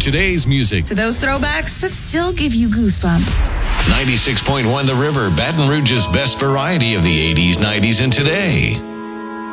today's music. To those throwbacks that still give you goosebumps. 96.1 The River, Baton Rouge's best variety of the 80s, 90s, and today.